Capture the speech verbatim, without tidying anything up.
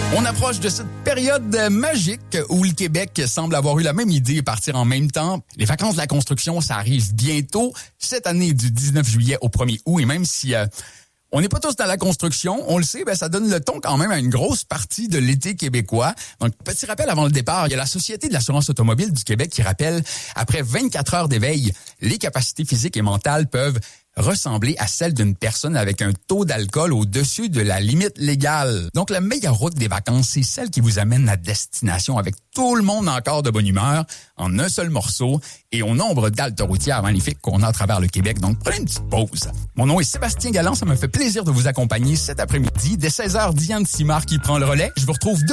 On approche de cette période magique où le Québec semble avoir eu la même idée et partir en même temps. Les vacances de la construction, ça arrive bientôt. Cette année, du dix-neuf juillet au premier août. Et même si euh, on n'est pas tous dans la construction, on le sait, ben ça donne le ton quand même à une grosse partie de l'été québécois. Donc, petit rappel avant le départ, il y a la Société de l'assurance automobile du Québec qui rappelle, après vingt-quatre heures d'éveil, les capacités physiques et mentales peuvent ressembler à celle d'une personne avec un taux d'alcool au-dessus de la limite légale. Donc, la meilleure route des vacances, c'est celle qui vous amène à destination avec tout le monde encore de bonne humeur, en un seul morceau et au nombre d'haltes routières magnifiques qu'on a à travers le Québec. Donc, prenez une petite pause. Mon nom est Sébastien Galland, ça me fait plaisir de vous accompagner cet après-midi. Dès seize heures, Diane Simard qui prend le relais. Je vous retrouve